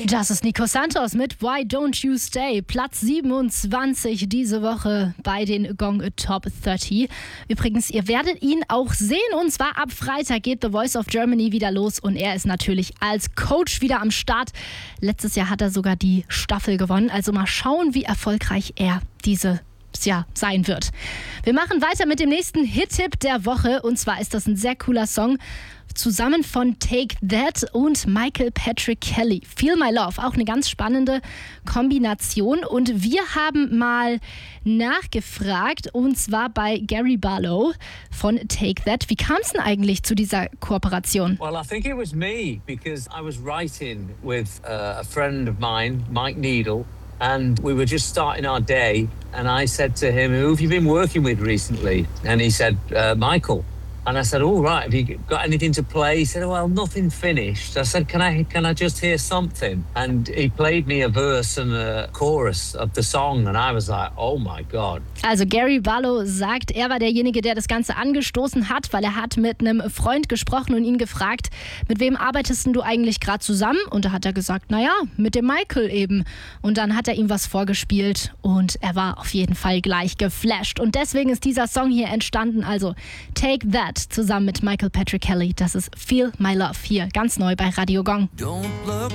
Das ist Nico Santos mit Why Don't You Stay? Platz 27 diese Woche bei den Gong Top 30. Übrigens, ihr werdet ihn auch sehen, und zwar ab Freitag geht The Voice of Germany wieder los und er ist natürlich als Coach wieder am Start. Letztes Jahr hat er sogar die Staffel gewonnen, also mal schauen, wie erfolgreich er dieses Jahr sein wird. Wir machen weiter mit dem nächsten Hit-Tipp der Woche, und zwar ist das ein sehr cooler Song, zusammen von Take That und Michael Patrick Kelly. Feel My Love, auch eine ganz spannende Kombination. Und wir haben mal nachgefragt, und zwar bei Gary Barlow von Take That. Wie kam es denn eigentlich zu dieser Kooperation? Well, I think it was me, because I was writing with a friend of mine, Mike Needle, and we were just starting our day, and I said to him, "Who have you been working with recently?" And he said, Michael. And I said, "All right, have you got anything to play?" He said, "Well, nothing finished." I said, can I just hear something?" And he played me a verse and a chorus of the song, and I was like, oh my God. Also Gary Barlow sagt, er war derjenige, der das Ganze angestoßen hat, weil er hat mit einem Freund gesprochen und ihn gefragt, mit wem arbeitest denn du eigentlich gerade zusammen? Und da hat er gesagt, naja, mit dem Michael eben. Und dann hat er ihm was vorgespielt und er war auf jeden Fall gleich geflasht. Und deswegen ist dieser Song hier entstanden, also Take That zusammen mit Michael Patrick Kelly. Das ist Feel My Love hier, ganz neu bei Radio Gong. Don't look